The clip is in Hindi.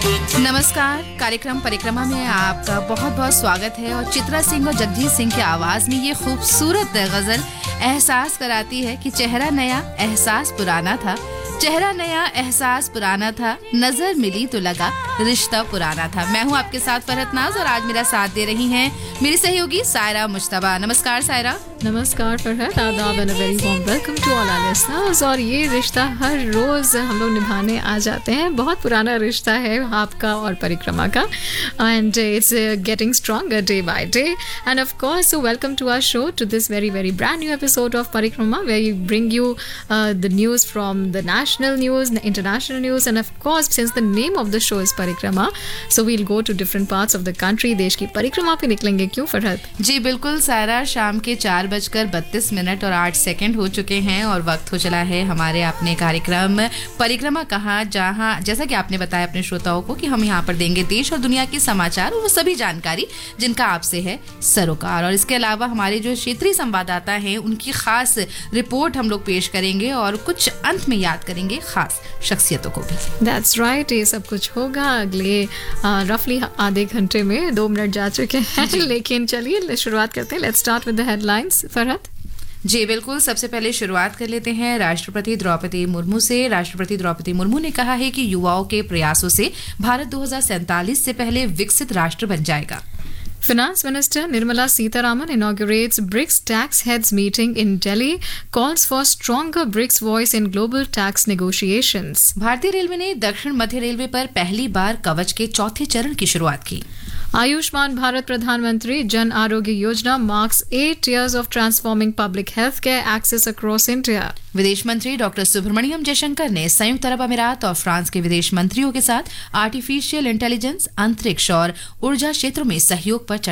नमस्कार, कार्यक्रम परिक्रमा में आपका बहुत बहुत स्वागत है। और चित्रा सिंह और जगजीत सिंह की आवाज में ये खूबसूरत गजल एहसास कराती है कि चेहरा नया एहसास पुराना था, चेहरा नया एहसास पुराना था, नजर मिली तो लगा रिश्ता पुराना था। मैं हूँ आपके साथ फरहत नाज और आज मेरा साथ दे रही हैं मेरी सहयोगी सायरा मुश्तबा। नमस्कार सायरा। नमस्कार फरहत, आदाब and a very warm welcome to all our listeners. और ये रिश्ता हर रोज हम लोग निभाने आ जाते हैं। बहुत पुराना रिश्ता है आपका और परिक्रमा का, and it's getting stronger day by day. End of course welcome to our show, to this very very brand new episode of परिक्रमा, where you bring you the news from the national news, international news, and of course since the name of the show is Parikrama, so we'll go to different parts of the country. देश की परिक्रमा पे निकलेंगे, क्यों फरहत? जी बिल्कुल सारा, शाम के 4:32 और 8 सेकंड हो चुके हैं और वक्त हो चला है हमारे अपने कार्यक्रम परिक्रमा कहा, जहां जैसा कि आपने बताया अपने श्रोताओं को कि हम यहाँ पर देंगे देश और दुनिया के समाचार और वो सभी जानकारी जिनका आपसे है सरोकार। और इसके अलावा हमारे जो क्षेत्रीय संवाददाता हैं उनकी खास रिपोर्ट हम लोग पेश करेंगे और कुछ अंत में याद करेंगे खास शख्सियतों को भी। That's right, ये सब कुछ होगा अगले रफली आधे घंटे में। 2 मिनट जा चुके हैं, लेकिन चलिए शुरुआत करते हैं। Let's start with the headlines Farhat. जी बिल्कुल, सबसे पहले शुरुआत कर लेते हैं राष्ट्रपति द्रौपदी मुर्मू से। राष्ट्रपति द्रौपदी मुर्मू ने कहा है कि युवाओं के प्रयासों से भारत 2047 से पहले विकसित राष्ट्र बन जाएगा। Finance Minister Nirmala Sitharaman inaugurates BRICS tax heads meeting in Delhi, calls for stronger BRICS voice in global tax negotiations. भारतीय रेलवे ने दक्षिण मध्य रेलवे पर पहली बार कवच के चौथे चरण की शुरुआत की। आयुष्मान भारत प्रधानमंत्री Jan Arogya Yojana marks 8 years of transforming public healthcare access across India. विदेश मंत्री डॉक्टर सुब्रमण्यम जयशंकर ने संयुक्त अरब अमीरात और फ्रांस के विदेश मंत्रियों के साथ आर्टिफिशियल इंटेलिजेंस, अंतरिक्ष और ऊर्जा क्षेत्रों में सहयोग पर